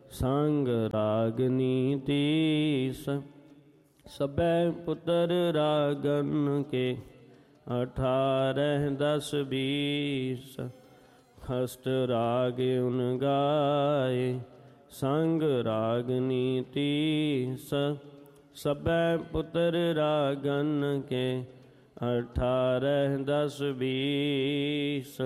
ਸੰਗ ਰਾਗਨੀ ਤੀਸ। ਸਭੈ ਪੁੱਤਰ ਰਾਗਨ ਕੇ 18 10 20। ਖਸਟ ਰਾਗ ਉਨ ਗਾਏ ਸੰਗ ਰਾਗਨੀ ਤੀਸ। ਸਭੈ ਪੁੱਤਰ ਰਾਗਨ ਕੇ 18 10 20।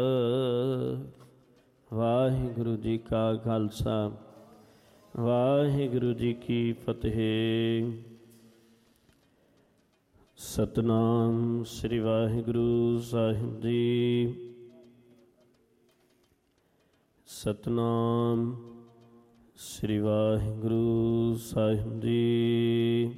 ਵਾਹਿਗੁਰੂ ਜੀ ਕਾ ਖਾਲਸਾ ਵਾਹਿਗੁਰੂ ਜੀ ਕੀ ਫਤਿਹ। ਸਤਨਾਮ ਸ੍ਰੀ ਵਾਹਿਗੁਰੂ ਸਾਹਿਬ ਜੀ। ਸਤਨਾਮ ਸ੍ਰੀ ਵਾਹਿਗੁਰੂ ਸਾਹਿਬ ਜੀ।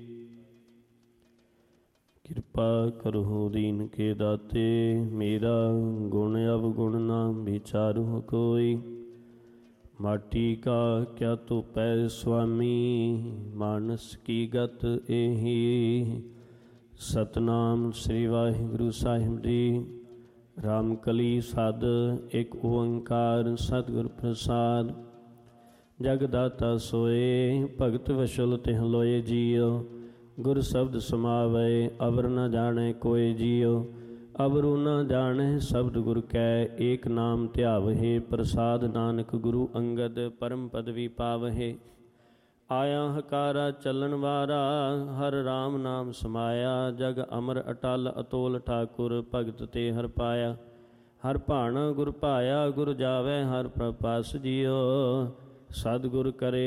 ਕਿਰਪਾ ਕਰੋ ਦੀਨ ਕੇ ਦਾਤੇ, ਮੇਰਾ ਗੁਣ ਅਵਗੁਣ ਨਾ ਵਿਚਾਰੂ ਕੋਈ। ਮਾਟੀ ਕਾ ਕਿਆ ਧੋਪੈ ਸੁਆਮੀ, ਮਾਨਸ ਕੀ ਗਤ ਇਹੀ। ਸਤਨਾਮ ਸ੍ਰੀ ਵਾਹਿਗੁਰੂ ਸਾਹਿਬ ਜੀ। ਰਾਮ ਕਲੀ ਸਦ ਇੱਕ ਓੰਕਾਰ ਸਤਿਗੁਰ ਪ੍ਰਸਾਦ। ਜਗ ਦਾਤਾ ਸੋਏ ਭਗਤ ਵਸ਼ਲ ਤਿਹ ਲੋਏ ਜੀਓ। ਗੁਰ ਸ਼ਬਦ ਸਮਾਵੈ ਅਵਰ ਨ ਜਾਣੈ ਕੋਇ ਜੀਓ। ਅਵਰੂ ਨ ਜਾਣੈ ਸ਼ਬਦ ਗੁਰ ਕੈ, ਏਕ ਨਾਮ ਧਿਆਵਹਿ ਪ੍ਰਸਾਦ ਨਾਨਕ ਗੁਰੂ ਅੰਗਦ ਪਰਮ ਪਦਵੀ ਪਾਵਹਿ। ਆਇਆ ਹਕਾਰਾ ਚੱਲਣ ਵਾਰਾ, ਹਰ ਰਾਮ ਨਾਮ ਸਮਾਇਆ। ਜਗ ਅਮਰ ਅਟਲ ਅਤੋਲ ਠਾਕੁਰ, ਭਗਤ ਤੇ ਹਰ ਪਾਇਆ। ਹਰ ਭਾਣਾ ਗੁਰ ਭਾਇਆ, ਗੁਰ ਜਾਵੈ ਹਰ ਪ੍ਰਪਾਸ ਜੀਓ। ਸਤਿਗੁਰ ਕਰੇ